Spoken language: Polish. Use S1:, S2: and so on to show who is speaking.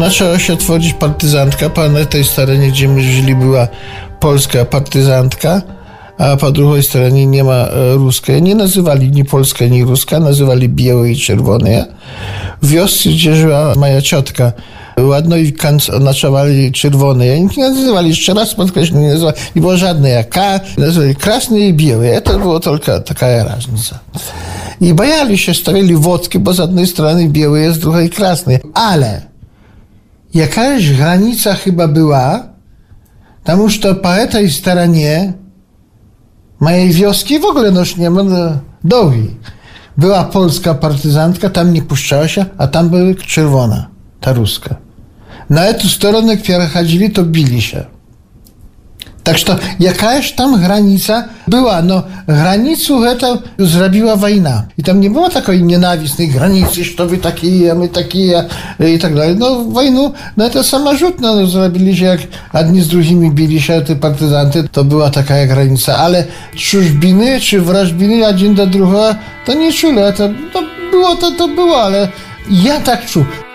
S1: zaczęła się tworzyć partyzantka. Na tej stronie, gdzie my żyli, była polska partyzantka, a po drugiej stronie nie ma ruskiej. Nie nazywali ni polska, ni ruska, nazywali białe i czerwone. W wiosce, gdzie żyła moja ciotka, ładno i nocowali czerwone. Nie nazywali, jeszcze raz podkreślam, nie było żadnej jak K, nazywali krasne i białe. To było tylko taka różnica. I bajali się, stawiali wodki, bo z jednej strony białe jest, z drugiej krasne. Ale jakaś granica chyba była, tam już to po tej stronie mojej wioski w ogóle nie ma dołi. Była polska partyzantka, tam nie puszczała się, a tam była czerwona, ta ruska. Na tę stronę, jak chodzili, to bili się. Tak że jakaś tam granica była. No, granicę to zrobiła wojna. I tam nie było takiej nienawistnej granicy, że wy takie, a my takie i tak dalej. No, wojnu, no to samorzutno zrobili się, jak jedni z drugimi bili się, te partyzanty, to była taka granica. Ale czużbiny czy wrażbiny jeden do drugiego, to nie czuli. To było, ale ja tak czuł.